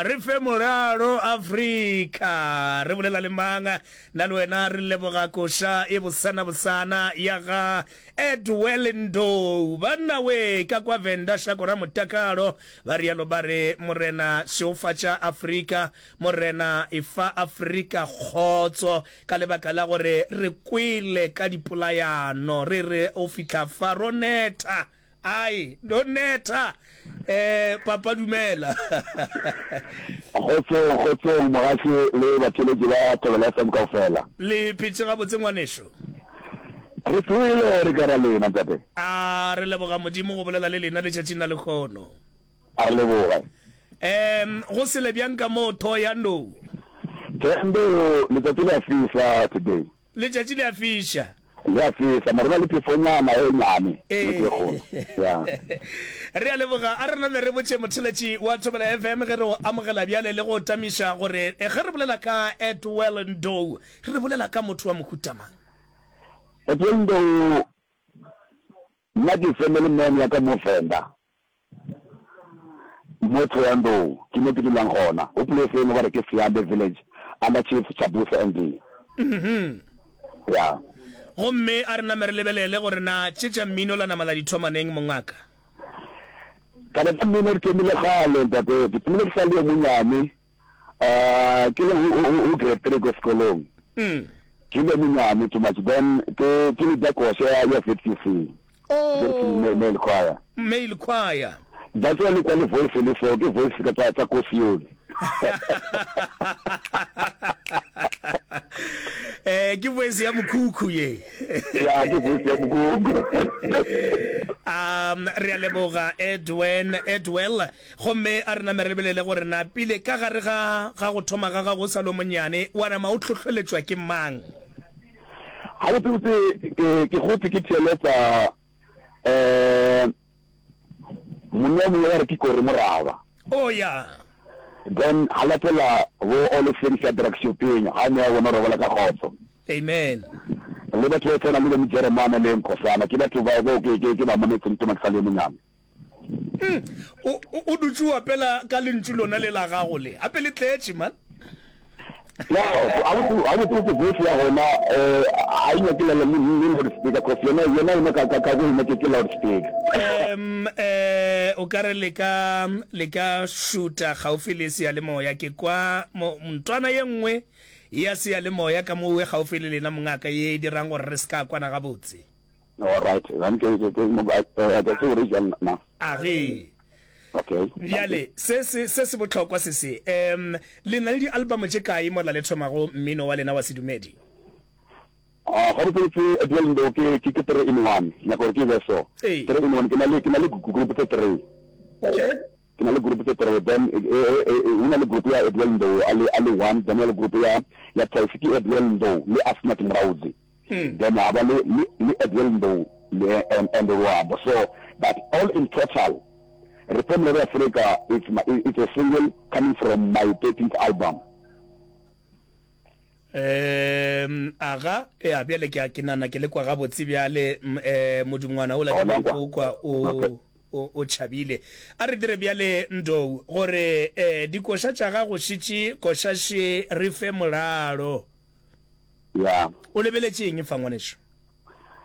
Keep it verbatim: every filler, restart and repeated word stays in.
re fe moraro Africa re bolela le manga na le wena re leboga koša e bosana bosana ya ga Edwelndo bana we ka kwa Venda shakora mutakalo ba rialo ba re morena seofatša Africa morena ifa Africa khotso ka lebaka la gore re kwile ka dipolayano re re o fitla faroneta ai doneta eh papa dumela khotso khotso mogaši le batšweletši ba Thobela F M kaofela le pitse ga botse ngwaneso re tswile re ka ra lena ntate a re leboga modimo go bolela le lena le tšatšing la lekgono a re leboga em go se le bjang ka mo tho ya no tendo letsatsi le a fisa today le tšatši le a fiša le a fisa mare ba le phefonyana e nyane ya re a leboga a rena le re botše motheletši wa Thobela F M ge re o amogela bjale le go tamiša gore ge re bolela ka Edwelndo re bolela ka motho wa mohutamang Edwelndo nna ke family man ya ka mo Venda motho ya ndo ke mo ke dulang gona o place mo bare ke Siambe village under chief Chabusa N D mhm ya gomme a rena mere lebelele gore na tšetša mmino la namala dithomaneng mongaka kana ka mmino ke mile gale ntate ke mile sa le monyane eh ke le o grade three go sekolong mm ke le monyane too much then ke ke le da course ya ya fifty C oh male choir male choir that's why le kwa le voice le so ke voice ka tsa kosiyo eh ke voice ya mokhukhu ye ya ke voice ya mokhukhu um re a leboga Edwin Edwell gomme a rena merebelele gore na pile ka gare ga ga go thoma ga go sa lo monyane wa rema o tlhotlheletswa ke mang ha o tse ke ke go ke tsheletsa eh monna mo ya re ke gore moraba oh ya then halatela wo all service direction penya ha ne wa no rola ka khotso amen le batho ba tsena le Jeremane le nkosana ke batho ba go ke ke ba monetse ntoma tsale monyane mm o o dutšwa pela ka lentšu lona le la gago le ape le tletše man ya a go a go tse go ya gona eh a ina ke la le le le speaker ko yena yena ina ka ka go ina ke ke loud speaker em eh o ka re le ka le ka shoota gaufi le se ya le moya ke kwa mntwana ye nngwe ya se ya le moya ka mo we gaufi le lena mongaka ye dirang gore re ska kwana ga botse all right then ke ke mo ba ta se original na age okay yale se se se se botlhokwa se se em le na le di album tše kae mo la le thomago mmino wa lena wa sedumedi ah go re ke Edwelndo ke ke three in one na go ke beso three in one ke na le ke na le group tse three okay ke na le group tse three then una le group ya Edwelndo ale ale one then le group ya ya Taifiki Edwelndo le Asmat Mrauzi then aba le le Edwelndo le and and Wabo so that all in total Republic of Africa it's my, it's a single coming from my thirteenth album em aga e a bjale ke a kinana ke le kwa ga botse bjale eh modungwana o la ke kwa o o tšhabile a re dire bjale ndo gore eh dikoša tša ga go šitše koša she re fe moraro ya o lebeletšeng fa ngwaneso